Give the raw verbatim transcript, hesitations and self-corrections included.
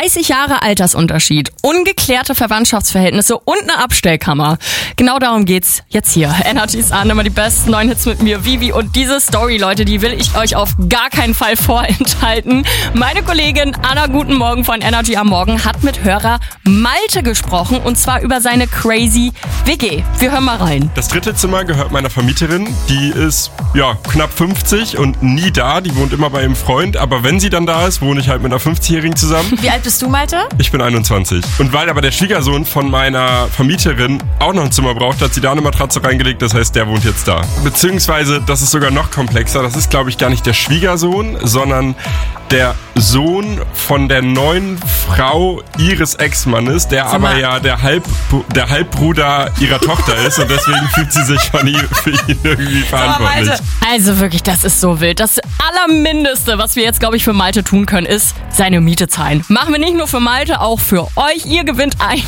dreißig Jahre Altersunterschied, ungeklärte Verwandtschaftsverhältnisse und eine Abstellkammer. Genau darum geht's jetzt hier. Energy's an, immer die besten neuen Hits mit mir, Vivi. Und diese Story, Leute, die will ich euch auf gar keinen Fall vorenthalten. Meine Kollegin Anna, guten Morgen von Energy am Morgen, hat mit Hörer Malte gesprochen und zwar über seine crazy W G. Wir hören mal rein. Das dritte Zimmer gehört meiner Vermieterin. Die ist ja knapp fünfzig und nie da. Die wohnt immer bei ihrem Freund. Aber wenn sie dann da ist, wohne ich halt mit einer fünfzigjährigen zusammen. Wie alt bist du, Malte? Ich bin einundzwanzig. Und weil aber der Schwiegersohn von meiner Vermieterin auch noch ein Zimmer braucht, hat sie da eine Matratze reingelegt. Das heißt, der wohnt jetzt da. Beziehungsweise, das ist sogar noch komplexer. Das ist, glaube ich, gar nicht der Schwiegersohn, sondern der Sohn von der neuen Frau ihres Ex-Mannes, der Sag aber mal. ja der, Halb, der Halbbruder ihrer Tochter ist und deswegen fühlt sie sich von ihm, für ihn irgendwie verantwortlich. Malte. Also wirklich, das ist so wild. Das Allermindeste, was wir jetzt, glaube ich, für Malte tun können, ist seine Miete zahlen. Machen wir nicht nur für Malte, auch für euch. Ihr gewinnt ein